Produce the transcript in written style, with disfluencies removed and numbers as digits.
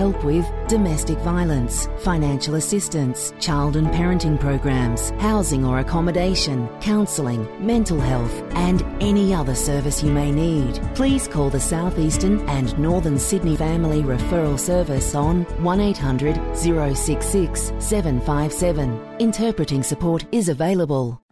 help with domestic violence, financial assistance, child and parenting programs, housing or accommodation, counselling, mental health, and any other service you may need. Please call the South Eastern and Northern Sydney Family Referral Service on 1800 066 757. Interpreting support is available.